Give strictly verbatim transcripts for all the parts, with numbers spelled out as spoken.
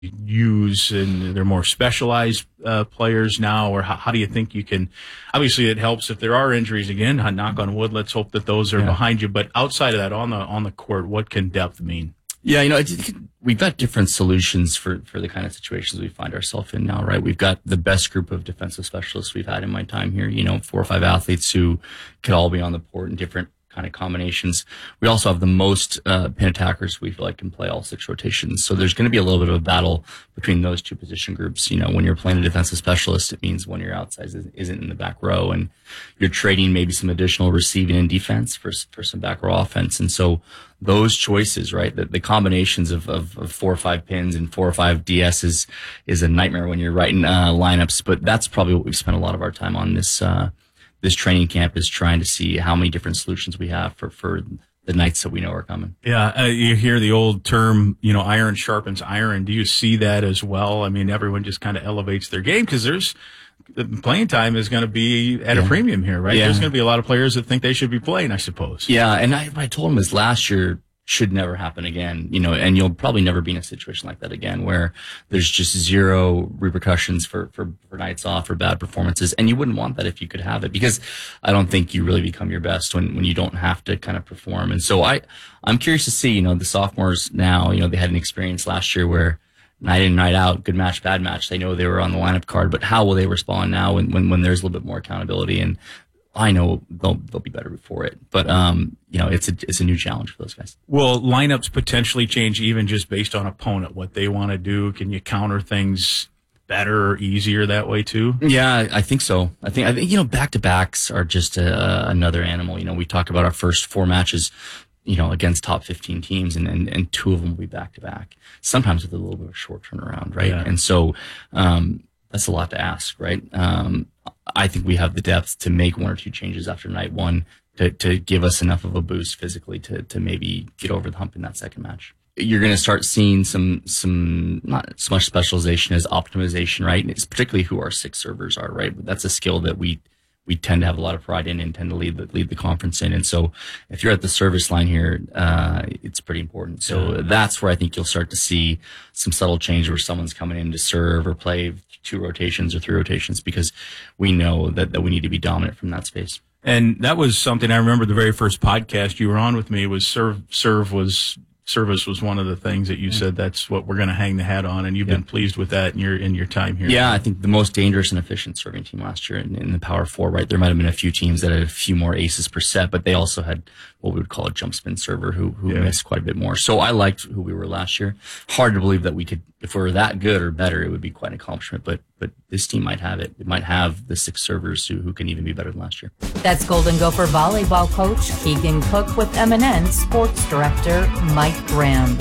use, and they're more specialized uh, players now, or how, how do you think you can? Obviously, it helps if there are injuries. Again, knock on wood. Let's hope that those are yeah. behind you. But outside of that, on the on the court, what can depth mean? Yeah, you know, it, we've got different solutions for, for the kind of situations we find ourselves in now, right? We've got the best group of defensive specialists we've had in my time here, you know, four or five athletes who could all be on the court in different kind of combinations. We also have the most uh, pin attackers we feel like can play all six rotations. So there's going to be a little bit of a battle between those two position groups. You know, when you're playing a defensive specialist, it means one of your outsides isn't in the back row, and you're trading maybe some additional receiving and defense for for some back row offense. And so those choices, right, the, the combinations of, of, of four or five pins and four or five D S is, is a nightmare when you're writing uh, lineups. But that's probably what we've spent a lot of our time on this uh this training camp, is trying to see how many different solutions we have for, for the nights that we know are coming. Yeah. Uh, you hear the old term, you know, iron sharpens iron. Do you see that as well? I mean, everyone just kind of elevates their game because there's the playing time is going to be at yeah. a premium here, right? Yeah. There's going to be a lot of players that think they should be playing, I suppose. Yeah. And I, what I told them is last year should never happen again, you know, and you'll probably never be in a situation like that again where there's just zero repercussions for, for, for nights off or bad performances. And you wouldn't want that if you could have it, because I don't think you really become your best when, when you don't have to kind of perform. And so I, I'm curious to see, you know, the sophomores now, you know, they had an experience last year where night in, night out, good match, bad match, they know they were on the lineup card, but how will they respond now when, when, when there's a little bit more accountability? And I know they'll they'll be better for it, but um, you know, it's a it's a new challenge for those guys. Will lineups potentially change even just based on opponent, what they want to do? Can you counter things better or easier that way too? Yeah, I think so. I think I think you know, back to backs are just a, another animal. You know, we talk about our first four matches, you know, against top fifteen teams, and and, and two of them will be back to back. Sometimes with a little bit of a short turnaround, right? Yeah. And so um, that's a lot to ask, right? Um, I think we have the depth to make one or two changes after night one to, to give us enough of a boost physically to, to maybe get over the hump in that second match. You're going to start seeing some, some, not so much specialization as optimization, right? And it's particularly who our six servers are, right? But that's a skill that we, we tend to have a lot of pride in and tend to lead the, lead the conference in. And so if you're at the service line here, uh, it's pretty important. So yeah. that's where I think you'll start to see some subtle change where someone's coming in to serve or play two rotations or three rotations, because we know that, that we need to be dominant from that space. And that was something I remember the very first podcast you were on with me was serve, serve was, service was one of the things that you yeah. said that's what we're going to hang the hat on, and you've yeah. been pleased with that in your in your time here. Yeah, I think the most dangerous and efficient serving team last year in, in the Power Four, right? There might have been a few teams that had a few more aces per set, but they also had what we would call a jump spin server who who yeah. missed quite a bit more. So I liked who we were last year. Hard to believe that we could, if we were that good or better, it would be quite an accomplishment. But but this team might have it. It might have the six servers who, who can even be better than last year. That's Golden Gopher volleyball coach Keegan Cook with M and N Sports Director Mike Graham.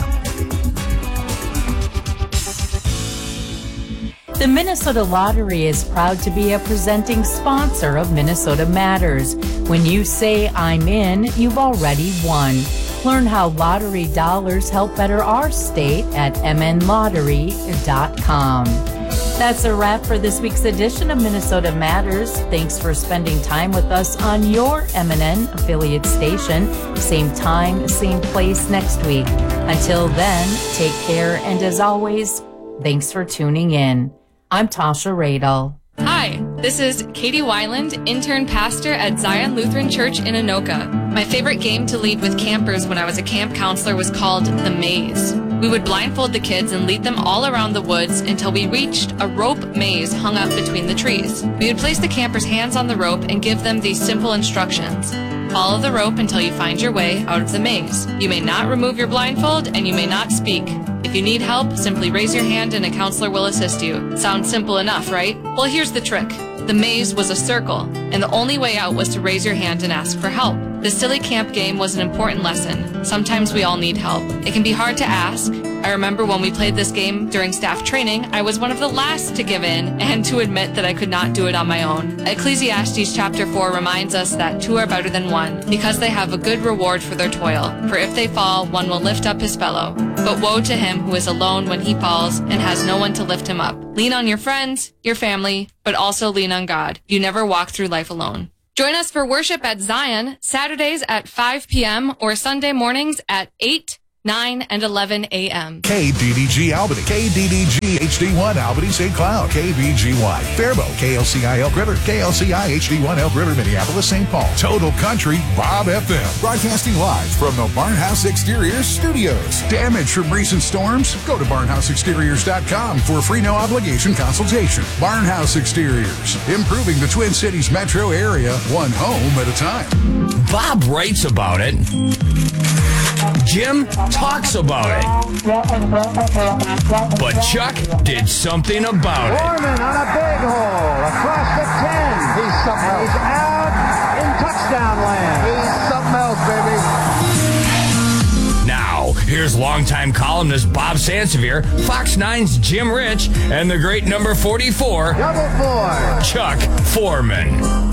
The Minnesota Lottery is proud to be a presenting sponsor of Minnesota Matters. When you say I'm in, you've already won. Learn how lottery dollars help better our state at m n lottery dot com. That's a wrap for this week's edition of Minnesota Matters. Thanks for spending time with us on your M and N affiliate station. Same time, same place next week. Until then, take care, and as always, thanks for tuning in. I'm Tasha Radel. Hi, this is Katie Weiland, intern pastor at Zion Lutheran Church in Anoka. My favorite game to lead with campers when I was a camp counselor was called The Maze. We would blindfold the kids and lead them all around the woods until we reached a rope maze hung up between the trees. We would place the campers' hands on the rope and give them these simple instructions. Follow the rope until you find your way out of the maze. You may not remove your blindfold and you may not speak. If you need help, simply raise your hand and a counselor will assist you. Sounds simple enough, right? Well, here's the trick. The maze was a circle, and the only way out was to raise your hand and ask for help. The silly camp game was an important lesson. Sometimes we all need help. It can be hard to ask. I remember when we played this game during staff training, I was one of the last to give in and to admit that I could not do it on my own. Ecclesiastes chapter four reminds us that two are better than one, because they have a good reward for their toil. For if they fall, one will lift up his fellow. But woe to him who is alone when he falls and has no one to lift him up. Lean on your friends, your family, but also lean on God. You never walk through life alone. Join us for worship at Zion, Saturdays at five p.m. or Sunday mornings at eight, nine and eleven a.m. K D D G Albany, K D D G H D one Albany Saint Cloud, K B G Y Faribault, K L C I Elk River, K L C I H D one Elk River, Minneapolis, Saint Paul. Total Country Bob F M. Broadcasting live from the Barnhouse Exteriors Studios. Damage from recent storms? Go to barnhouse exteriors dot com for a free no obligation consultation. Barnhouse Exteriors, improving the Twin Cities metro area one home at a time. Bob writes about it. Jim talks about it. But Chuck did something about it. Foreman on a big hole across the ten. He's something else. He's out in touchdown land. He's something else, baby. Now, here's longtime columnist Bob Sansevier, Fox nine's Jim Rich, and the great number forty-four, Double four, Chuck Foreman.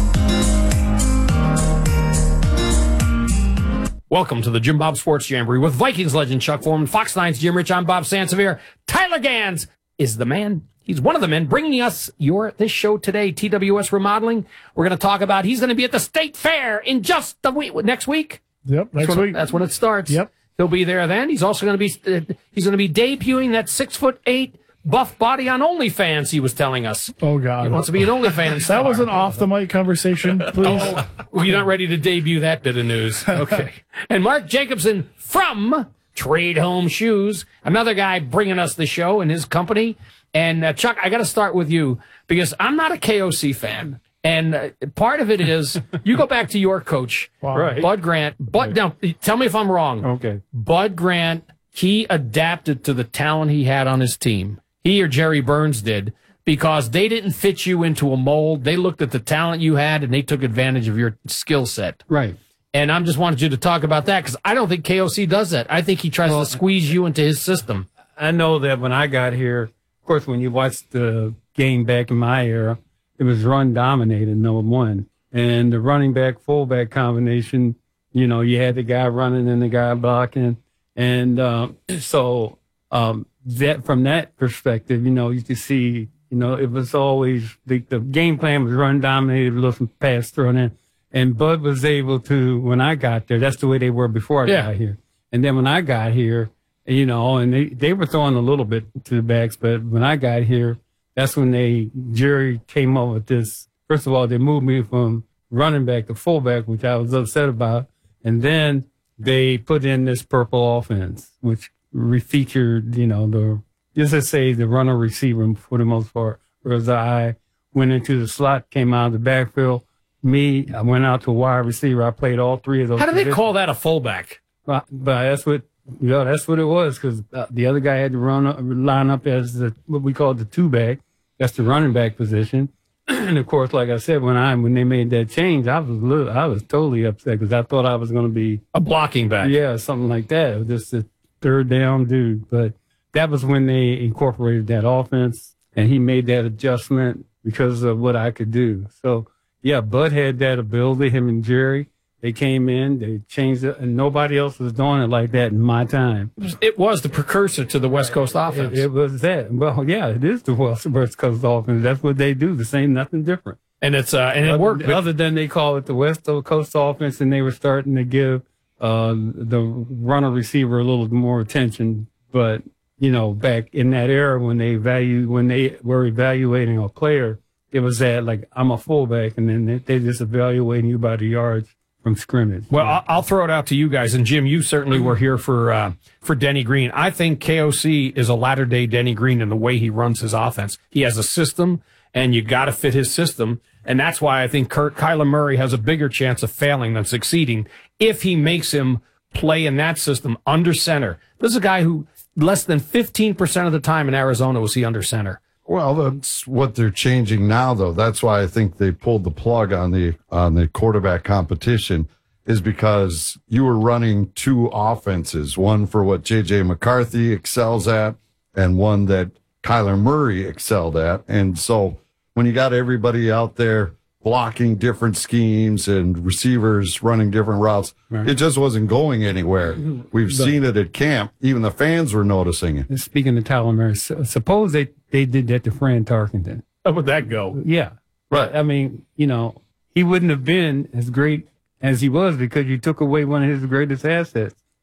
Welcome to the Jim Bob Sports Jamboree with Vikings legend Chuck Foreman, Fox nine's Jim Rich. I'm Bob Sansevier. Tyler Gans is the man. He's one of the men bringing us your this show today, T W S Remodeling. We're going to talk about he's going to be at the State Fair in just the week next week. Yep, next that's when, week. That's when it starts. Yep, he'll be there then. He's also going to be uh, he's going to be debuting that six foot eight buff body on OnlyFans. He was telling us. Oh God, he wants to be an OnlyFans star. That was an off the mic conversation, please. Oh, well, you're not ready to debut that bit of news. Okay. And Mark Jacobson from Trade Home Shoes, another guy bringing us the show and his company. And uh, Chuck, I got to start with you because I'm not a K O C fan. And uh, part of it is you go back to your coach, Wow. right. Bud Grant. Bud, now, tell me if I'm wrong. Okay. Bud Grant, he adapted to the talent he had on his team. He or Jerry Burns did, because they didn't fit you into a mold. They looked at the talent you had, and they took advantage of your skill set. Right. And I just wanted you to talk about that, because I don't think K O C does that. I think he tries well, to squeeze you into his system. I know that when I got here, of course, when you watched the game back in my era, it was run dominated, number one. And the running back, fullback combination, you know, you had the guy running and the guy blocking. And uh, so... Um, that from that perspective, you know, you could see, you know, it was always the, the game plan was run dominated, a little pass thrown in. And Bud was able to, when I got there, that's the way they were before I yeah. got here. And then when I got here, you know, and they, they were throwing a little bit to the backs, but when I got here, that's when they, Jerry came up with this. First of all, they moved me from running back to fullback, which I was upset about. And then they put in this purple offense, which refeatured, you know, the, just to say the runner receiver for the most part. Whereas I went into the slot, came out of the backfield. Me, I went out to wide receiver. I played all three of those. How do they positions. call that a fullback? But, but that's what, you know, that's what it was, because uh, the other guy had to run up, line up as the, what we call the two back. That's the running back position. And of course, like I said, when I when they made that change, I was a little, I was totally upset because I thought I was going to be a blocking back. Yeah, something like that. It was just a third down dude. But that was when they incorporated that offense, and he made that adjustment because of what I could do. So yeah, Bud had that ability. Him and Jerry, they came in, they changed it, and nobody else was doing it like that in my time. It was the precursor to the West Coast offense. It, it was that. Well, yeah, it is the West Coast offense. That's what they do. The same, nothing different. And it's uh, and it other, worked. Other than they call it the West Coast offense, and they were starting to give uh, the runner receiver a little more attention. But you know, back in that era when they value when they were evaluating a player, it was that like I'm a fullback, and then they, they just evaluating you by the yards from scrimmage. Well, yeah. I'll throw it out to you guys. And Jim, you certainly were here for uh, for Denny Green. I think K O C is a latter day Denny Green in the way he runs his offense. He has a system, and you got to fit his system. And that's why I think Kurt Kyler Murray has a bigger chance of failing than succeeding if he makes him play in that system under center. This is a guy who less than fifteen percent of the time in Arizona was he under center. Well, that's what they're changing now, though. That's why I think they pulled the plug on the on the quarterback competition, is because you were running two offenses, one for what J J McCarthy excels at and one that Kyler Murray excelled at. And so when you got everybody out there blocking different schemes and receivers running different routes, right, it just wasn't going anywhere. We've but, seen it at camp. Even the fans were noticing it. Speaking of Kyler Murray, suppose they They did that to Fran Tarkenton. How would that go? Yeah. Right. I mean, you know, he wouldn't have been as great as he was because you took away one of his greatest assets.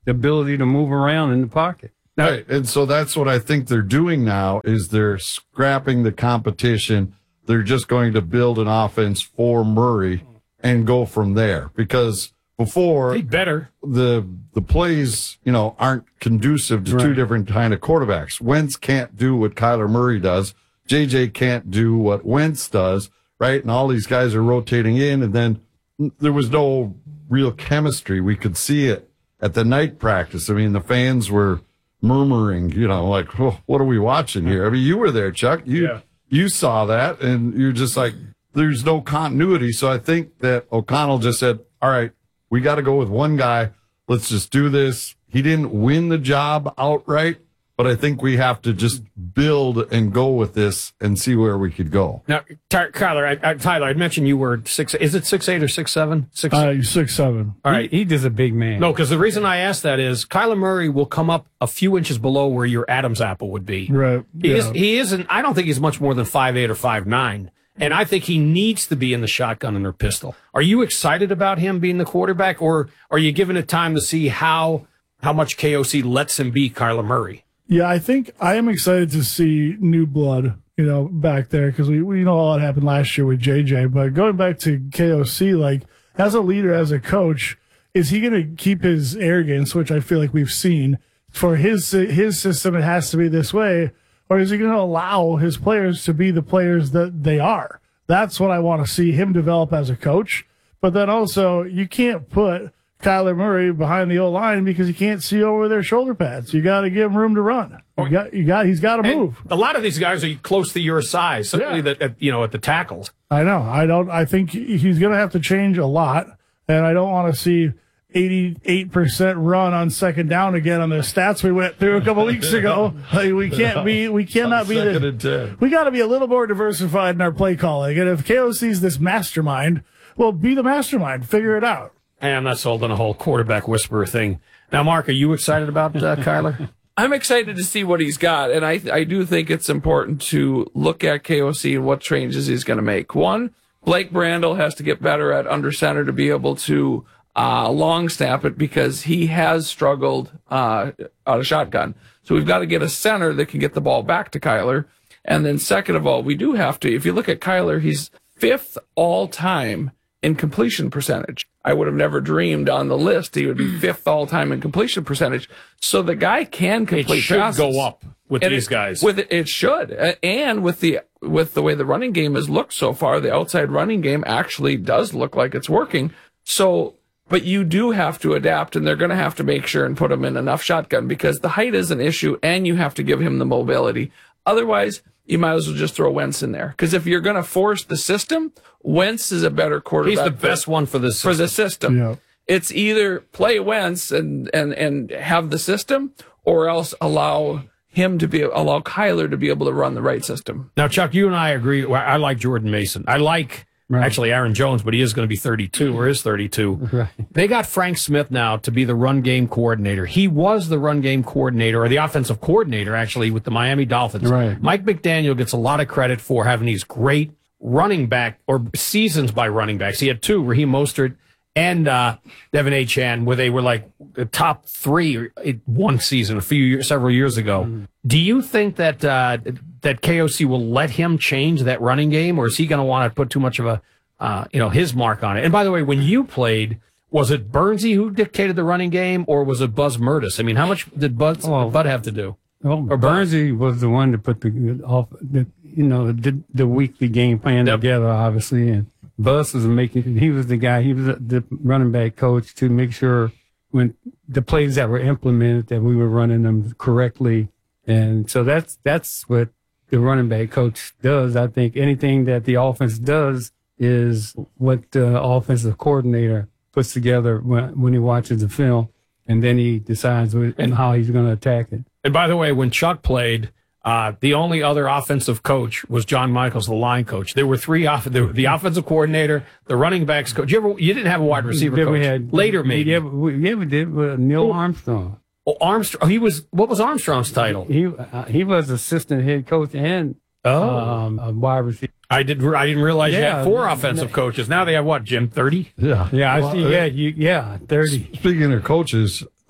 the ability to move around in the pocket. Right. And so that's what I think they're doing now is they're scrapping the competition. They're just going to build an offense for Murray and go from there. Because before he better the the plays, you know, aren't conducive to Right. two different kind of quarterbacks. Wentz can't do what Kyler Murray does. J J can't do what Wentz does, right? And all these guys are rotating in, and then there was no real chemistry. We could see it at the night practice. I mean, the fans were murmuring, you know, like, oh, what are we watching here? I mean, you were there, Chuck. You Yeah. you saw that, and you're just like, there's no continuity. So I think that O'Connell just said, all right, we got to go with one guy. Let's just do this. He didn't win the job outright, but I think we have to just build and go with this and see where we could go. Now, Ty- Kyler, I, I, Tyler, I mentioned you were six. Is it six eight or six seven? Six. Uh, six seven. All right. He, he just a big man. No, because the reason I asked that is Kyler Murray will come up a few inches below where your Adam's apple would be. Right. He yeah. is. He isn't. I don't think he's much more than five eight or five nine, and I think he needs to be in the shotgun and or pistol. Are you excited about him being the quarterback, or are you giving it time to see how how much K O C lets him be Kyler Murray? Yeah, I think I am excited to see new blood, you know, back there because we, we know all that happened last year with J J. But going back to K O C, like as a leader, as a coach, is he going to keep his arrogance, which I feel like we've seen for his his system? It has to be this way, or is he going to allow his players to be the players that they are? That's what I want to see him develop as a coach. But then also, you can't put Kyler Murray behind the old line because you can't see over their shoulder pads. You got to give him room to run. You got, you got, he's got to move. A lot of these guys are close to your size, certainly Yeah. that at, you know at the tackles. I know. I don't. I think he's going to have to change a lot, and I don't want to see eighty-eight percent run on second down again on the stats we went through a couple weeks ago. Like, we can't be. We cannot be. Second The, and ten. we got to be a little more diversified in our play calling. And if K O C's this mastermind, well, be the mastermind. Figure it out. And I'm not sold on a whole quarterback whisperer thing. Now, Mark, are you excited about uh, Kyler? I'm excited to see what he's got, and I I do think it's important to look at K O C and what changes he's going to make. One, Blake Brandel has to get better at under center to be able to uh, long snap it because he has struggled uh, out of shotgun. So we've got to get a center that can get the ball back to Kyler. And then second of all, we do have to, if you look at Kyler, he's fifth all time in completion percentage. I would have never dreamed on the list he would be fifth all time in completion percentage. So the guy can complete It should passes. go up with And these it, guys. With it, it should, A- and with the with the way the running game has looked so far, the outside running game actually does look like it's working. So, but you do have to adapt, and they're going to have to make sure and put him in enough shotgun because the height is an issue, and you have to give him the mobility. Otherwise, you might as well just throw Wentz in there because if you're going to force the system, Wentz is a better quarterback. He's the best one for this for the system. Yeah. It's either play Wentz and, and, and have the system, or else allow him to be allow Kyler to be able to run the right system. Now, Chuck, you and I agree. Well, I like Jordan Mason. I like Right. actually Aaron Jones, but he is going to be thirty-two or is thirty-two. Right. They got Frank Smith now to be the run game coordinator. He was the run game coordinator or the offensive coordinator actually with the Miami Dolphins. Right. Mike McDaniel gets a lot of credit for having these great running back or seasons by running backs. He had two, Raheem Mostert and uh, Devin Achane, where they were like the top three in one season a few years, several years ago. Mm. Do you think that uh, that K O C will let him change that running game, or is he going to want to put too much of a uh, you know his mark on it? And by the way, when you played, was it Bernsey who dictated the running game, or was it Buzz Murtis? I mean, how much did Buzz Oh. Bud have to do? Well, Or Bernsey was the one that put the off, the, you know, the, the weekly game plan Yep. together, obviously, and Buzz was making. He was the guy. He was the running back coach to make sure when the plays that were implemented that we were running them correctly, and so that's that's what the running back coach does. I think anything that the offense does is what the offensive coordinator puts together when when he watches the film, and then he decides what, and how he's going to attack it. And by the way, when Chuck played, uh, the only other offensive coach was John Michaels, the line coach. There were three off the, the offensive coordinator, the running backs coach. You ever you didn't have a wide receiver Yeah, coach. we had Later, maybe. Yeah, we, yeah, we did. With Neil Oh. Armstrong. Oh, Armstrong. He was. What was Armstrong's title? He uh, he was assistant head coach and Oh. um, a wide receiver. I did. I didn't realize you Yeah. had four offensive coaches. Now they have what, Jim? Thirty. Yeah. Yeah, I Well, see. uh, Yeah, you, yeah, thirty. Speaking of coaches,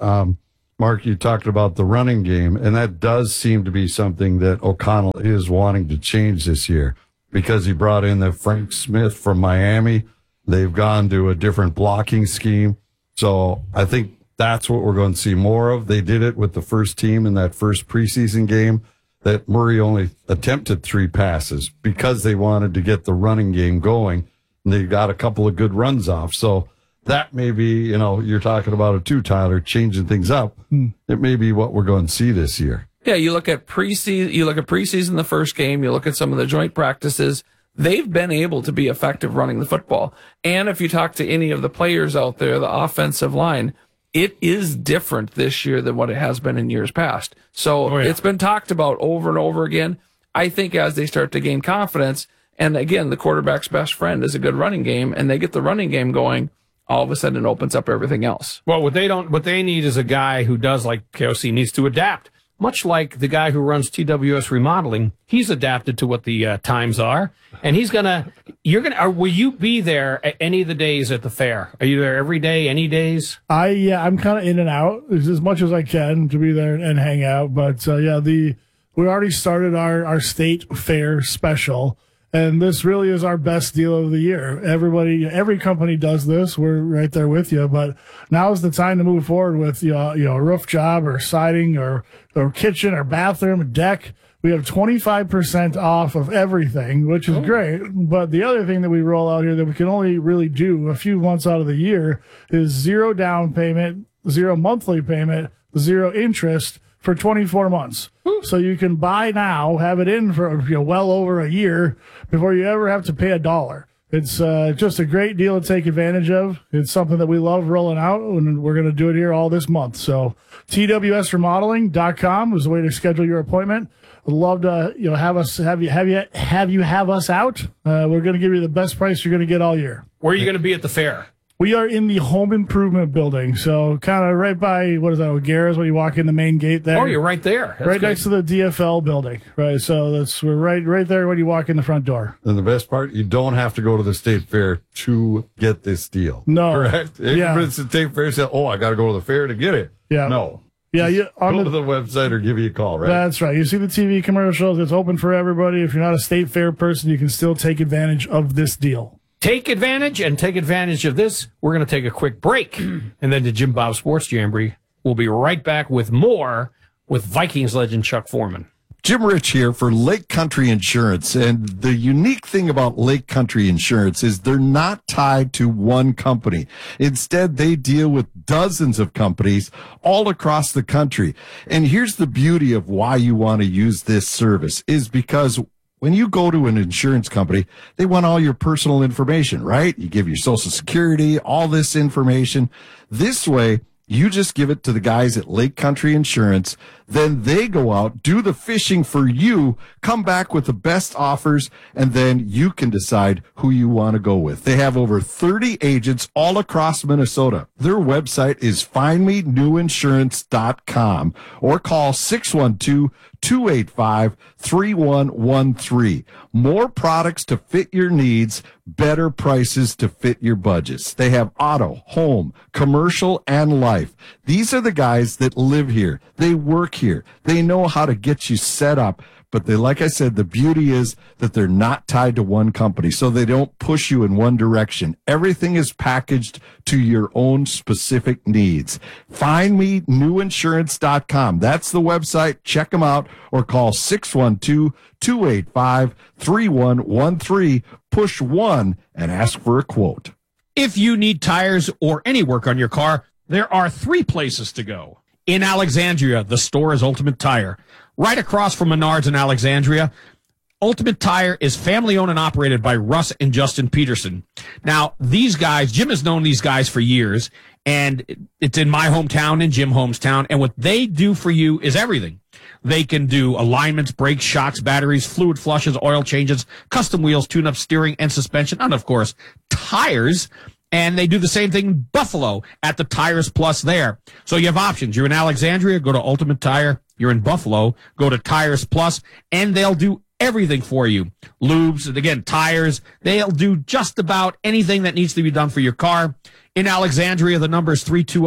um, Mark, you talked about the running game, and that does seem to be something that O'Connell is wanting to change this year because he brought in the Frank Smith from Miami. They've gone to a different blocking scheme. So I think that's what we're going to see more of. They did it with the first team in that first preseason game that Murray only attempted three passes because they wanted to get the running game going. And they got a couple of good runs off. So that may be, you know, you're talking about it too, Tyler, changing things up. Hmm. It may be what we're going to see this year. Yeah, you look at preseason, you look at preseason, the first game, you look at some of the joint practices. They've been able to be effective running the football. And if you talk to any of the players out there, the offensive line, it is different this year than what it has been in years past. So oh, yeah. It's been talked about over and over again. I think as they start to gain confidence, and again, the quarterback's best friend is a good running game, and they get the running game going, all of a sudden it opens up everything else. Well, what they don't, what they need is a guy who does like K O C needs to adapt. Much like the guy who runs T W S Remodeling, he's adapted to what the uh, times are, and he's gonna. You're gonna. Or will you be there at any of the days at the fair? Are you there every day? Any days? I yeah, I'm kind of in and out as, as much as I can to be there and hang out. But uh, yeah, the we already started our our state fair special. And this really is our best deal of the year. Everybody, every company does this. We're right there with you. But now is the time to move forward with you know, you know a roof job or siding or, or kitchen or bathroom, deck. We have twenty-five percent off of everything, which is oh. great. But the other thing that we roll out here that we can only really do a few months out of the year is zero down payment, zero monthly payment, zero interest for twenty-four months. So you can buy now, have it in for you know, well over a year before you ever have to pay a dollar. It's uh, just a great deal to take advantage of. It's something that we love rolling out, and we're going to do it here all this month. So T W S remodeling dot com is the way to schedule your appointment. I'd love to you know have us have you have you have you have us out. Uh, we're going to give you the best price you're going to get all year. Where are you going to be at the fair? We are in the home improvement building, so kind of right by, what is that, O'Gara's when you walk in the main gate there. Oh, you're right there. That's right good. Next to the D F L building, right? So that's we're right right there when you walk in the front door. And the best part, you don't have to go to the state fair to get this deal. No. Correct? Yeah. It's the state fair, say, oh, I got to go to the fair to get it. Yeah. No. Yeah, you, on go the, to the website or give you a call, right? That's right. You see the T V commercials. It's open for everybody. If you're not a state fair person, you can still take advantage of this deal. Take advantage and take advantage of this. We're going to take a quick break. And then the Jim Bob Sports Jamboree. We'll be right back with more with Vikings legend Chuck Foreman. Jim Rich here for Lake Country Insurance. And the unique thing about Lake Country Insurance is they're not tied to one company. Instead, they deal with dozens of companies all across the country. And here's the beauty of why you want to use this service is because when you go to an insurance company, they want all your personal information, right? You give your social security, all this information. This way, you just give it to the guys at Lake Country Insurance. Then they go out, do the fishing for you, come back with the best offers, and then you can decide who you want to go with. They have over thirty agents all across Minnesota. Their website is find me new insurance dot com or call six one two, two eight five, three one one three. More products to fit your needs, better prices to fit your budgets. They have auto, home, commercial, and life. These are the guys that live here. They work here. They know how to get you set up. But they, like I said, the beauty is that they're not tied to one company, so they don't push you in one direction. Everything is packaged to your own specific needs. find me new insurance dot com. That's the website. Check them out or call six one two, two eight five, three one one three. Push one and ask for a quote. If you need tires or any work on your car, there are three places to go. In Alexandria, the store is Ultimate Tire. Right across from Menards in Alexandria, Ultimate Tire is family-owned and operated by Russ and Justin Peterson. Now, these guys, Jim has known these guys for years, and it's in my hometown, in Jim hometown, and what they do for you is everything. They can do alignments, brakes, shocks, batteries, fluid flushes, oil changes, custom wheels, tune-up, steering, and suspension, and, of course, tires. And they do the same thing in Buffalo at the Tires Plus there. So you have options. You're in Alexandria, go to Ultimate Tire. You're in Buffalo, go to Tires Plus, and they'll do everything for you. Lubes, and again, tires. They'll do just about anything that needs to be done for your car. In Alexandria, the number is three two zero,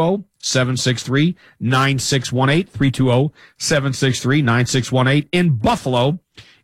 seven six three, nine six one eight, three two zero, seven six three, nine six one eight. In Buffalo,